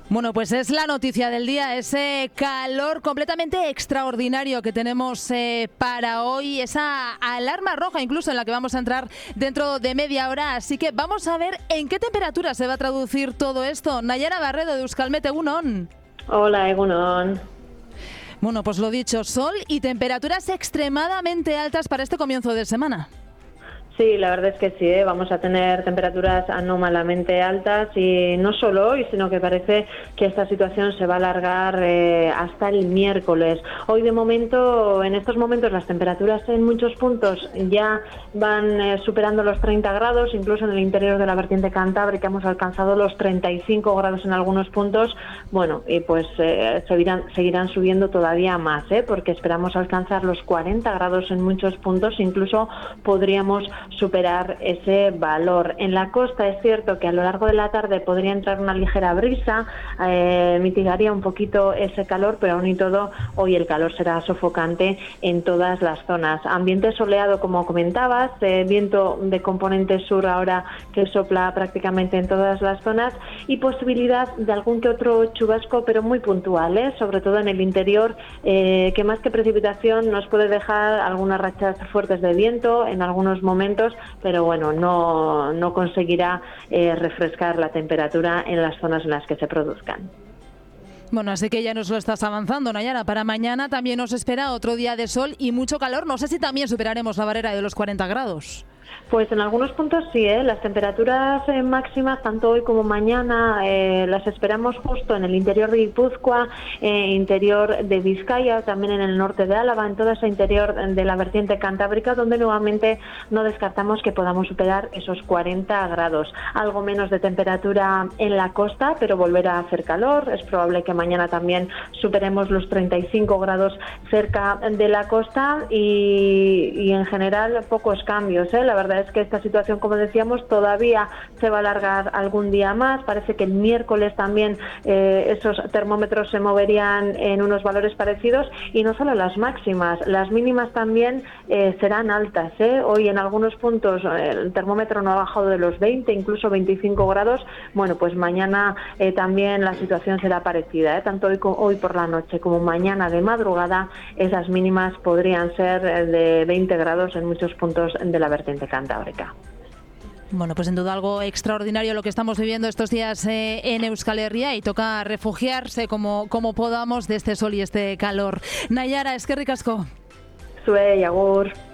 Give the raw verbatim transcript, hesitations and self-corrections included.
Bueno, pues es la noticia del día, ese calor completamente extraordinario que tenemos eh, para hoy, esa alarma roja incluso en la que vamos a entrar dentro de media hora, así que vamos a ver en qué temperatura se va a traducir todo esto. Nayara Barredo de Euskalmet, Egunon. Hola, Egunon. Bueno, pues lo dicho, sol y temperaturas extremadamente altas para este comienzo de semana. Sí, la verdad es que sí, ¿eh? Vamos a tener temperaturas anómalamente altas y no solo hoy, sino que parece que esta situación se va a alargar eh, hasta el miércoles. Hoy de momento, en estos momentos, las temperaturas en muchos puntos ya van eh, superando los treinta grados, incluso en el interior de la vertiente cantábrica hemos alcanzado los treinta y cinco grados en algunos puntos. Bueno, y pues eh, seguirán, seguirán subiendo todavía más, ¿eh? Porque esperamos alcanzar los cuarenta grados en muchos puntos, incluso podríamos superar ese valor. En la costa es cierto que a lo largo de la tarde podría entrar una ligera brisa, eh, mitigaría un poquito ese calor, pero aún y todo hoy el calor será sofocante en todas las zonas. Ambiente soleado, como comentabas, eh, viento de componente sur ahora que sopla prácticamente en todas las zonas y posibilidad de algún que otro chubasco, pero muy puntual, ¿eh? Sobre todo en el interior, eh, que más que precipitación nos puede dejar algunas rachas fuertes de viento en algunos momentos, pero bueno, no, no conseguirá eh, refrescar la temperatura en las zonas en las que se produzcan. Bueno, así que ya nos lo estás avanzando, Nayara. Para mañana también nos espera otro día de sol y mucho calor. No sé si también superaremos la barrera de los cuarenta grados. Pues en algunos puntos sí, ¿eh? Las temperaturas eh, máximas, tanto hoy como mañana, eh, las esperamos justo en el interior de Guipúzcoa, eh, interior de Vizcaya, también en el norte de Álava, en todo ese interior de la vertiente cantábrica, donde nuevamente no descartamos que podamos superar esos cuarenta grados. Algo menos de temperatura en la costa, pero volverá a hacer calor. Es probable que mañana también superemos los treinta y cinco grados cerca de la costa y, y en general pocos cambios, ¿eh? La verdad es que esta situación, como decíamos, todavía se va a alargar algún día más. Parece que el miércoles también eh, esos termómetros se moverían en unos valores parecidos y no solo las máximas, las mínimas también eh, serán altas, ¿eh? Hoy en algunos puntos eh, el termómetro no ha bajado de los veinte, incluso veinticinco grados. Bueno, pues mañana eh, también la situación será parecida, ¿eh? Tanto hoy, hoy por la noche como mañana de madrugada, esas mínimas podrían ser de veinte grados en muchos puntos de la vertiente cantábrica. Bueno, pues sin duda algo extraordinario lo que estamos viviendo estos días eh, en Euskal Herria y toca refugiarse como, como podamos de este sol y este calor. Nayara, eskerrik asko. Zuei, agur.